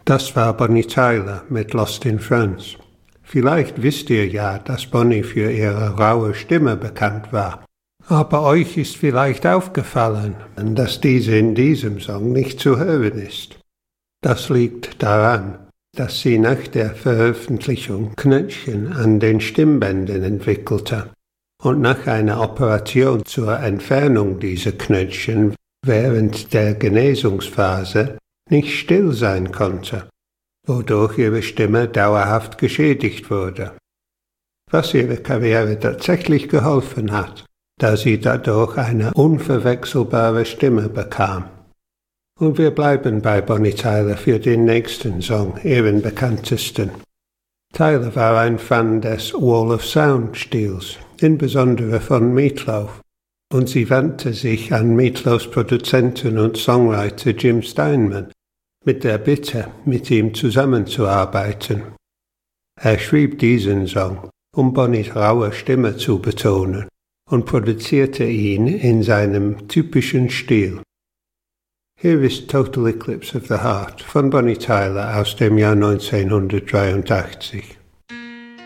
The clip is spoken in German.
Das war Bonnie Tyler mit Lost in France. Vielleicht wisst ihr ja, dass Bonnie für ihre raue Stimme bekannt war. Aber euch ist vielleicht aufgefallen, dass diese in diesem Song nicht zu hören ist. Das liegt daran, dass sie nach der Veröffentlichung Knötchen an den Stimmbändern entwickelte und nach einer Operation zur Entfernung dieser Knötchen während der Genesungsphase nicht still sein konnte, wodurch ihre Stimme dauerhaft geschädigt wurde, was ihrer Karriere tatsächlich geholfen hat, da sie dadurch eine unverwechselbare Stimme bekam. Und wir bleiben bei Bonnie Tyler für den nächsten Song, ihren bekanntesten. Tyler war ein Fan des Wall of Sound-Stils, insbesondere von Meatloaf, und sie wandte sich an Meatloafs Produzenten und Songwriter Jim Steinman mit der Bitte, mit ihm zusammenzuarbeiten. Er schrieb diesen Song, um Bonnies raue Stimme zu betonen, und produzierte ihn in seinem typischen Stil. Hier ist Total Eclipse of the Heart von Bonnie Tyler aus dem Jahr 1983.